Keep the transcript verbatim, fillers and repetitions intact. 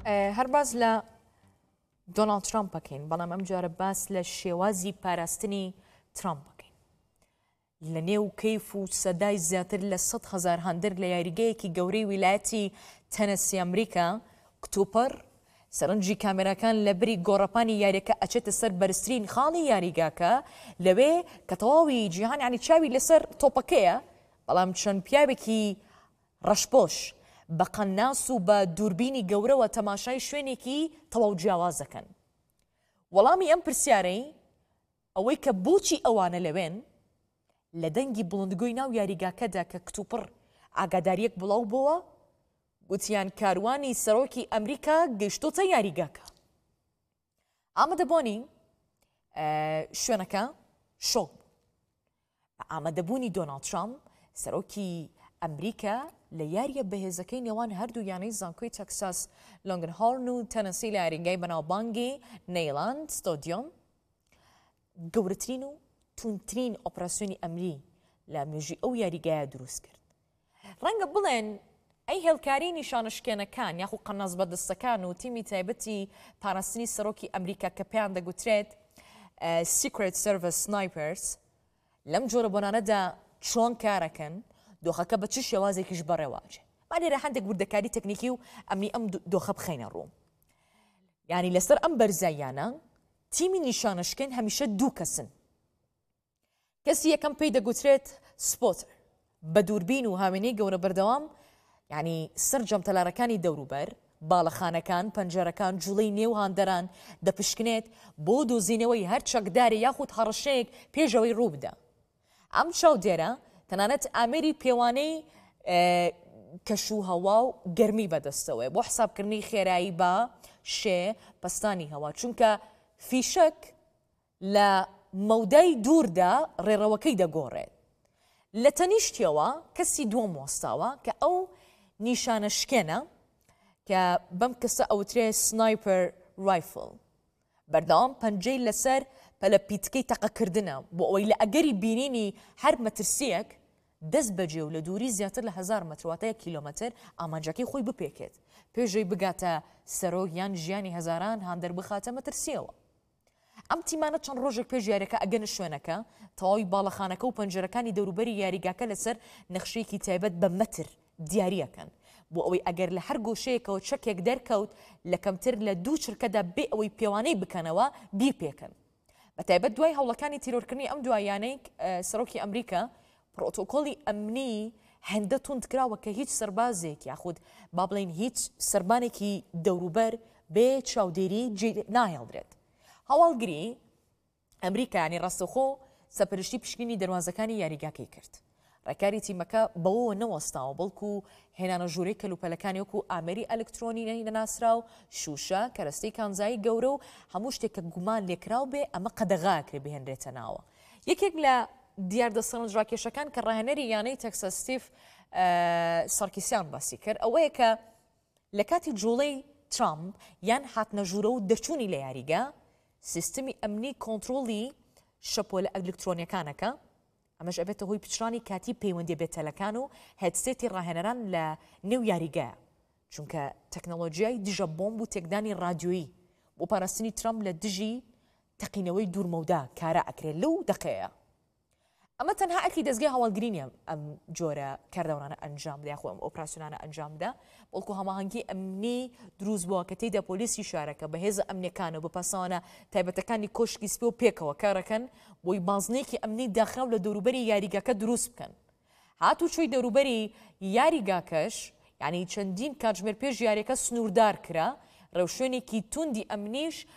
هەر باز لە دۆناڵد ترامپ بکەین، بەڵام ئەم جارە باس لە شێوازی پاراستنی ترامپ بکەین. لە نێو کەیف و سەدای زیاتر لە سەد هەزار هەندێک لە یاریگەیەکی گەورەی ویلایەتی تەنەسی ئەمریکا کتوپەر سەرنجی کامێراکان لە بری گۆڕەپانی یاریەکە ئەچێتە سەر بەرزترین خاڵی یاریگاکە لەوێ کە تەواوی جیهان ینی چاوی لەسەر تۆپەکەیە، بەڵام چەند پیاوێکی ڕەشپۆش بە قەناس و بە دووربینی گەورەوە تەماشای شوێنێکی تەواو جیاواز دەکەن. وەڵامی ئەم پرسیارەی ئەوەی کە بۆچی ئەوانە لەوێن لە دەنگی بڵندگۆی ناو یاریگاکەدا کە کتوپڕ ئاگاداریەک بڵاو بووە، گوتیان کاروانی سەرۆکی ئەمریکا گەیشتۆتە یاریگاکە. ئامادەبوونی شوێنەکە شۆ بە ئامادەبوونی دۆناڵد ترامپ سەرۆکی ئەمریکا لە یاریە بەهێزەکەی نێوان هەردوو یانەی زانکۆی تەکساس لۆنگنهۆڵن و تەنەسی لە یاریگای بەناوبانگی نەیلاند ستۆدیۆم گەورەترین و تونترین ئۆپراسیۆنی ئەمری لە مێژووی ئەو یاریگایە دروست کرد. ڕەنگە بڵێن ئەی هێڵکاری نیشانەشکێنەکان یاخو قەنەز بەدەستەکان و تیمی تایبەتی پاراستنی سەرۆکی ئەمریکا کە پێیان دەگوترێت سیکرێت سەرڤیس سنایپەرز لەم جۆرە بۆنانەدا چۆن کارەکەن، دۆخەکە بە چ شێوازێکیش بەڕێواچێ. با لێرە هەندێک وردەکاری تەکنیکی و ئەمنی ئەم دۆخە بخەینە ڕوو. یعنی لەسەر ئەم بەرزاییانە تیمی نیشانەشکێن هەمیشە دوو کەسن. کەسی یەکەم پێی دەگوترێت سپۆتر بە دووربین و هاوێنەی گەورە بەردەوام، یعنی سەرجەم تەلارەکانی دەوروبەر، باڵەخانەکان، پەنجەرەکان، جوڵەی نێو هاندەران دەپشکنێت بۆ دۆزینەوەی هەر چەکدارێ یاخود هەڕەشەیەک پێشەوەی ڕوو بدە. ئەم چاودێرە تەنانەت ئامێری پێوانەی کەشوهەوا و گەرمی بەدەستەوەی بۆ حسابکردنی خێرایی بە شێ پەستانی هەوا، چونکە فیشک لە مەودای دووردا ڕێڕەوەکەی دەگۆڕێت. لە تەنیشتیەوە کەسی دووەم وەستاوە کە ئەو نیشانەشکێنە کە بەم کەسە ئەوترێ سنایپەر ڕایفڵ، بەردەوام پەنجەی لەسەر پەلە پیتکەی تەقەکردنە بۆ ئەوەی لە ئەگەری بینینی هەر مەترسیەک دەست بەجێ و لە دووری زیاتر لە هەزار مەتر واتەیە کیلۆمەتر ئامانجەکەی خۆی بپێکێت پێشەوەی بگاتە سەرۆک یان ژیانی هەزاران هاندەر بخاتە مەترسیەوە. ئەم تیمانە چەند ڕۆژێک پێش یاریەکە ئەگەنە شوێنەکە تەواوی باڵەخانەکە و پەنجەرەکانی دەوروبەری یاریگاکە لەسەر نەخشەیەکی تایبەت بە مەتر دیاریەکەن بۆ ئەوەی ئەگەر لە هەر گۆشەیەکەوە چەکێک دەرکەوت لە کەمتر لە دوو چرکەدا بێ ئەوەی پێوانەی بکەنەوە بیپێکن. بە تایبەت دوای هەوڵەکانی تیرۆرکردنی ئەم دوایانەی سەرۆکی ئەمریکا پرۆتۆکۆلی ئەمنی هەندە توندکراوە کە هیچ سەربازێک یاخود با بڵین هیچ سەربانێکی دەوروبەر بێ چاودێری ناهێڵدرێت. هەواڵگری ئەمریکا ینی ڕاستەوخۆ سەپەرشتی پشکنی دەواازەکانی یاریگاکەی کرد. ڕێکاری تیمەکە بەوەوە نەوەستاوە بەڵکو هێنانە ژوورەی کەلوپەلەکانی وەکو ئامێری ئەلکترۆنی نەناسرا و شوشە کەرەستەی کانزایی گەورە و هەموو شتێک کە گومان لێکراو بێ ئەمە قەدەغاکرێ بهێنرێتە ناوە. یەکێک لە دیاردەسەرنجڕاکێشەکان کە ڕاهێنەری یانەی تەکساس ستیف سارکیسیان باسی کرد ئەوەیە کە لە کاتی جوڵەی ترامپ یان هاتنە ژوورە و دەرچوونی لە یاریگا سیستمی ئەمنی کۆنتترۆلی شەپۆلە ئەلکترۆنیەکانەکە، ئەمەش ئەبێتە هۆی پچرانی کاتی پەیوەندی بێتەلەکان و هێدسێتی ڕاهێنەران لە نێو یاریگایە، چونکە تەکنۆلۆژیای دژە بۆمب و تێکدانی ڕادیۆیی بۆ پاراستنی ترامپ لە دژی تەقینەوەی دوورمەودا کارە ئەکرێت لەو دەقەیە. ئەمە تەنها ئەرکی دەستگای هەواڵگرینیە ئەم جۆرە کاردەوانانە ئەنجام بدە یاخۆ ئەم ئۆپراسیۆنانە ئەنجام بدە، بەڵکو هەماهەنگی ئەمنی دروست بووە کە تێیدا پۆلیسی شارەکە بەهێزە ئەمنیەکانە و بەپاسەوانە تایبەتەکانی کۆشکی سپێ و پێکەوە کارەکەن بۆی بازنێکی ئەمنی داخراو لە دەوروبەری یاریگاکە دروست بکەن. هاتوو چۆی دەوروبەری یاریگاکەش یعنی چەندین کاتژمێر پێش یاریەکە سنووردار کرا، ڕێوشوێنێکی توندی ئەمنیش